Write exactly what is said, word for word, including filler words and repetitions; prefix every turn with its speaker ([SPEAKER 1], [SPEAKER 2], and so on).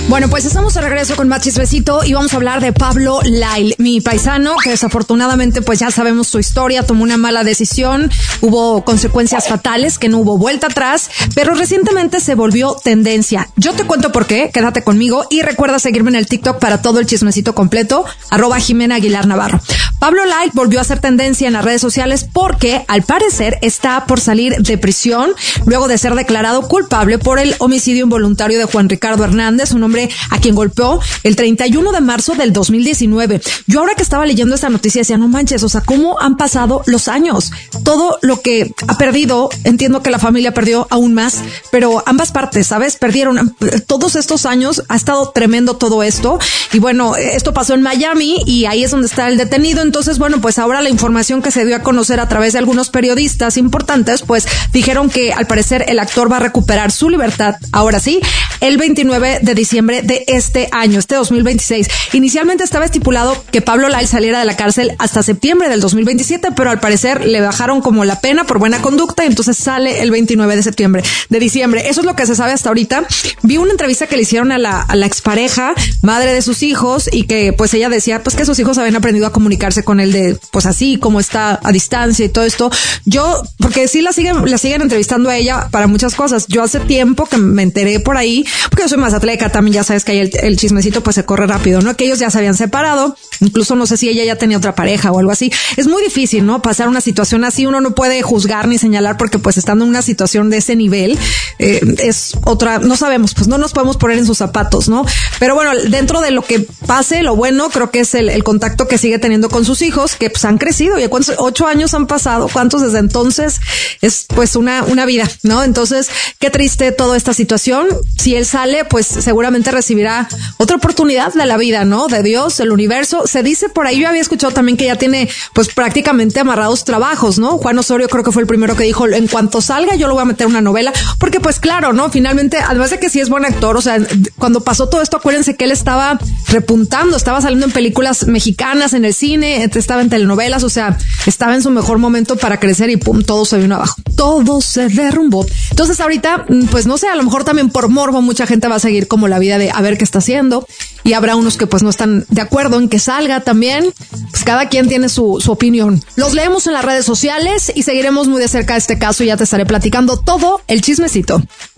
[SPEAKER 1] Bueno, pues estamos de regreso con más chismecito y vamos a hablar de Pablo Lyle, mi paisano, que desafortunadamente pues ya sabemos su historia, tomó una mala decisión, hubo consecuencias fatales, que no hubo vuelta atrás, pero recientemente se volvió tendencia. Yo te cuento por qué, quédate conmigo y recuerda seguirme en el TikTok para todo el chismecito completo, arroba Jimena Aguilar Navarro. Pablo Lyle volvió a ser tendencia en las redes sociales porque al parecer está por salir de prisión luego de ser declarado culpable por el homicidio involuntario de Juan Ricardo Hernández, un hombre a quien golpeó el treinta y uno de marzo del dos mil diecinueve. Yo ahora que estaba leyendo esta noticia decía, no manches, o sea, ¿cómo han pasado los años? Todo lo que ha perdido, entiendo que la familia perdió aún más, pero ambas partes, ¿sabes? Perdieron todos estos años, ha estado tremendo todo esto. Y bueno, esto pasó en Miami y ahí es donde está el detenido. Entonces, bueno, pues ahora la información que se dio a conocer a través de algunos periodistas importantes, pues dijeron que al parecer el actor va a recuperar su libertad, ahora sí, el veintinueve de diciembre de este año, este dos mil veintiséis. Inicialmente estaba estipulado que Pablo Lyle saliera de la cárcel hasta septiembre del dos mil veintisiete, pero al parecer le bajaron como la pena por buena conducta y entonces sale el veintinueve de septiembre, de diciembre. Eso es lo que se sabe hasta ahorita. Vi una entrevista que le hicieron a la, a la expareja, madre de sus hijos, y que pues ella decía pues que sus hijos habían aprendido a comunicarse con él de pues así como está a distancia y todo esto. Yo, porque sí la siguen, la siguen entrevistando a ella para muchas cosas. Yo hace tiempo que me enteré por ahí, porque yo soy mazatleca, también ya sabes que ahí el, el chismecito pues se corre rápido, ¿no? Que ellos ya se habían separado, incluso no sé si ella ya tenía otra pareja o algo así. Es muy difícil, ¿no? Pasar una situación así, uno no puede juzgar ni señalar porque pues estando en una situación de ese nivel, eh, es otra, no sabemos, pues no nos podemos poner en sus zapatos, ¿no? Pero bueno, dentro de lo que pase, lo bueno creo que es el, el contacto que sigue teniendo con sus hijos, que pues han crecido. ¿Y cuántos? Ocho años han pasado, ¿cuántos desde entonces? Es pues una, una vida, ¿no? Entonces, qué triste toda esta situación. Si él sale, pues seguramente recibirá otra oportunidad de la vida, ¿no? De Dios, el universo. Se dice por ahí, yo había escuchado también que ya tiene pues prácticamente amarrados trabajos, ¿no? Juan Osorio creo que fue el primero que dijo, en cuanto salga yo lo voy a meter en una novela, porque pues claro, ¿no? Finalmente, además de que sí es buen actor, o sea, cuando pasó todo esto, acuérdense que él estaba repuntando, estaba saliendo en películas mexicanas, en el cine, estaba en telenovelas, o sea, estaba en su mejor momento para crecer y pum, todo se vino abajo, todo se derrumbó. Entonces ahorita, pues no sé, a lo mejor también por morbo mucha gente va a seguir como la vida de a ver qué está haciendo, y habrá unos que pues no están de acuerdo en que salga también. Pues cada quien tiene su, su opinión. Los leemos en las redes sociales y seguiremos muy de cerca este caso y ya te estaré platicando todo el chismecito.